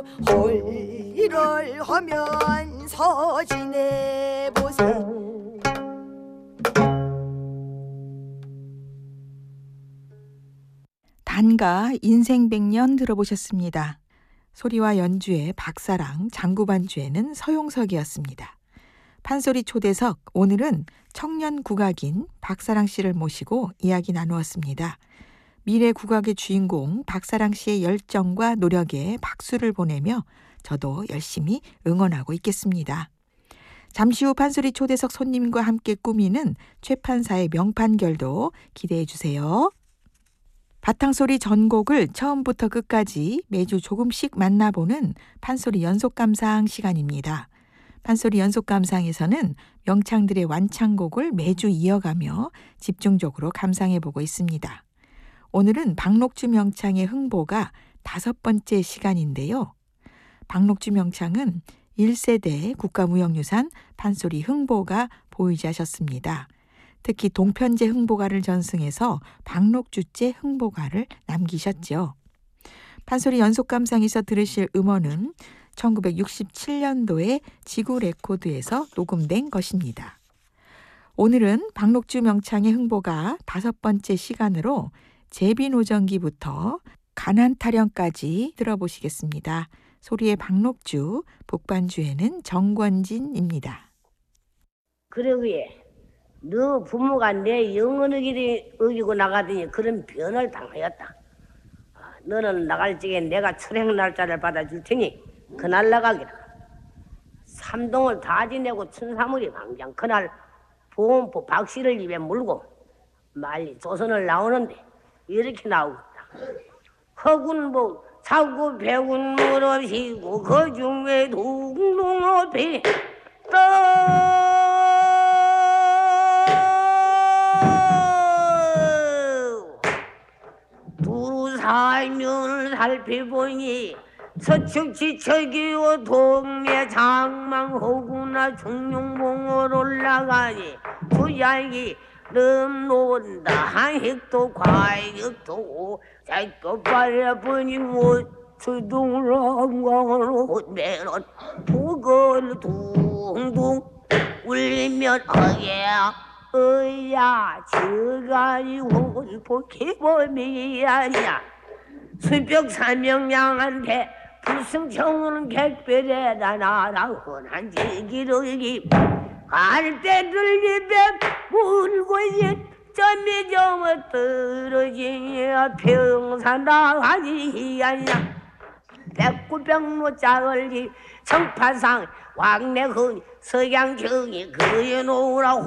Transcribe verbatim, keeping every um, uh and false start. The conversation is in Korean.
홀일을 하면서 지내보세. 단가 인생백년 들어보셨습니다. 소리와 연주의 박사랑, 장구반주에는 서용석이었습니다. 판소리 초대석, 오늘은 청년 국악인 박사랑 씨를 모시고 이야기 나누었습니다. 미래 국악의 주인공 박사랑 씨의 열정과 노력에 박수를 보내며 저도 열심히 응원하고 있겠습니다. 잠시 후 판소리 초대석 손님과 함께 꾸미는 최판사의 명판결도 기대해 주세요. 바탕소리 전곡을 처음부터 끝까지 매주 조금씩 만나보는 판소리 연속감상 시간입니다. 판소리 연속감상에서는 명창들의 완창곡을 매주 이어가며 집중적으로 감상해보고 있습니다. 오늘은 박록주 명창의 흥보가 다섯 번째 시간인데요. 박록주 명창은 일 세대 국가무형유산 판소리 흥보가 보유자셨습니다. 특히 동편제 흥보가를 전승해서 박록주제 흥보가를 남기셨죠. 판소리 연속감상에서 들으실 음원은 천구백육십칠 년도에 지구 레코드에서 녹음된 것입니다. 오늘은 박록주 명창의 흥보가 다섯 번째 시간으로 제비노정기부터 가난타령까지 들어보시겠습니다. 소리의 박록주, 북반주에는 정권진입니다. 그러기에 너 부모가 내 영혼을 어기고 나가더니 그런 변을 당하였다. 너는 나갈 적에 내가 철행 날짜를 받아줄 테니 그날 나가기라. 삼동을 다 지내고 천사물이 방장 그날 보험포 박씨를 입에 물고 말리 조선을 나오는데 이렇게 나오겠다. 허군복 사고 배운 무릎이고 그 중에 동동 앞에 떠 살면을 살펴보니 서측 지척이고 동네 장망호구나 중룡봉을 올라가니 부장이 넘놓은다 한 획도 과일도 자꾸 빨려보니 모추동을 한광으로 내는 북을 둥둥 울리면 어야 어야 저가니 홀복해보미 아니야 수벽 사명량한테 불승청은 객별에다 나라 흔한 지기르기 갈대들 입에 물고 있 점이 점을 떨어지냐 평산 나가지 아니야 백구백로 짝을지 청파상 왕래흔 석양경이 그에 놓으라